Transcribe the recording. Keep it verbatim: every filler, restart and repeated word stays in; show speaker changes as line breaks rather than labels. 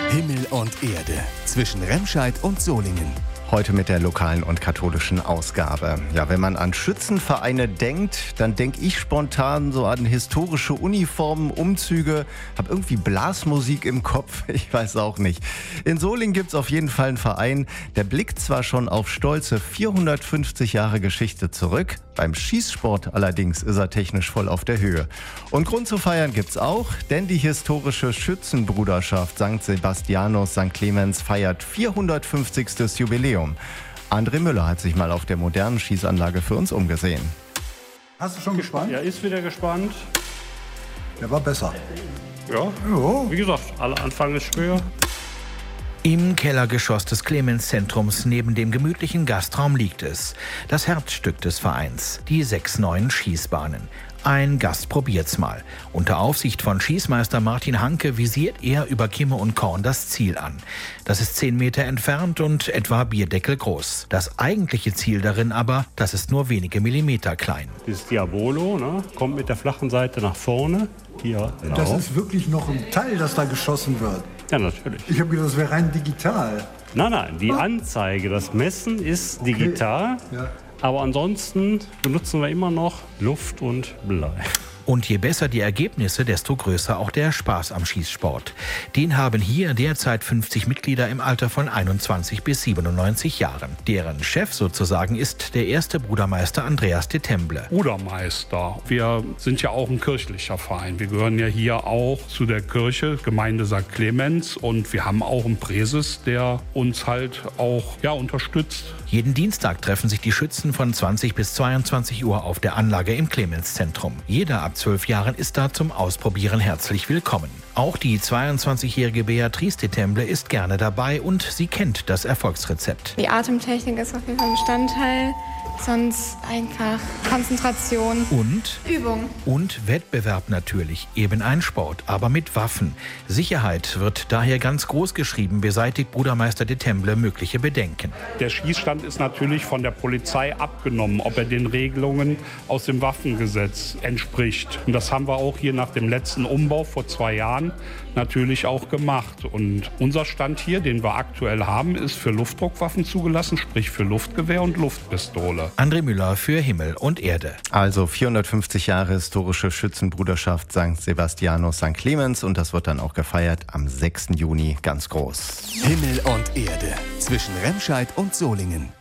Himmel und Erde zwischen Remscheid und Solingen.
Heute mit der lokalen und katholischen Ausgabe. Ja, wenn man an Schützenvereine denkt, dann denke ich spontan so an historische Uniformen, Umzüge, habe irgendwie Blasmusik im Kopf, ich weiß auch nicht. In Solingen gibt es auf jeden Fall einen Verein, der blickt zwar schon auf stolze vierhundertfünfzig Jahre Geschichte zurück, beim Schießsport allerdings ist er technisch voll auf der Höhe. Und Grund zu feiern gibt's auch, denn die historische Schützenbruderschaft Sankt Sebastianus Sankt Clemens feiert vierhundertfünfzigstes Jubiläum. André Müller hat sich mal auf der modernen Schießanlage für uns umgesehen.
Hast du schon gespannt?
Ja, ist wieder gespannt.
Der war besser.
Ja,
Jo.
wie gesagt, aller Anfang ist schwer.
Im Kellergeschoss des Clemens-Zentrums neben dem gemütlichen Gastraum liegt es. Das Herzstück des Vereins, die sechs neuen Schießbahnen. Ein Gast probiert's mal. Unter Aufsicht von Schießmeister Martin Hanke visiert er über Kimme und Korn das Ziel an. Das ist zehn Meter entfernt und etwa Bierdeckel groß. Das eigentliche Ziel darin aber, das ist nur wenige Millimeter klein.
Dieses Diabolo, ne, kommt mit der flachen Seite nach vorne. Hier
Das
drauf.
ist wirklich noch ein Teil, das da geschossen wird.
Ja, natürlich.
Ich habe gedacht, das wäre rein digital.
Nein, nein, die Anzeige, das Messen ist digital.
Ja.
Aber ansonsten benutzen wir immer noch Luft und Blei.
Und je besser die Ergebnisse, desto größer auch der Spaß am Schießsport. Den haben hier derzeit fünfzig Mitglieder im Alter von einundzwanzig bis siebenundneunzig Jahren. Deren Chef sozusagen ist der erste Brudermeister Andreas de Temble.
Brudermeister. Wir sind ja auch ein kirchlicher Verein. Wir gehören ja hier auch zu der Kirche, Gemeinde Sankt Clemens. Und wir haben auch einen Präses, der uns halt auch ja, unterstützt.
Jeden Dienstag treffen sich die Schützen von zwanzig bis zweiundzwanzig Uhr auf der Anlage im Clemens-Zentrum. Jeder ab zwölf Jahren ist da zum Ausprobieren herzlich willkommen. Auch die zweiundzwanzigjährige Beatrice de Temble ist gerne dabei und sie kennt das Erfolgsrezept.
Die Atemtechnik ist auf jeden Fall Bestandteil, sonst einfach Konzentration.
Und?
Übung.
Und Wettbewerb natürlich, eben ein Sport, aber mit Waffen. Sicherheit wird daher ganz groß geschrieben, beseitigt Brudermeister de Temble mögliche Bedenken.
Der Schießstand ist natürlich von der Polizei abgenommen, ob er den Regelungen aus dem Waffengesetz entspricht. Und das haben wir auch hier nach dem letzten Umbau vor zwei Jahren natürlich auch gemacht. Und unser Stand hier, den wir aktuell haben, ist für Luftdruckwaffen zugelassen, sprich für Luftgewehr und Luftpistole.
André Müller für Himmel und Erde.
Also vierhundertfünfzig Jahre historische Schützenbruderschaft Sankt Sebastianus Sankt Clemens und das wird dann auch gefeiert am sechsten Juni ganz groß.
Himmel und Erde zwischen Remscheid und Solingen.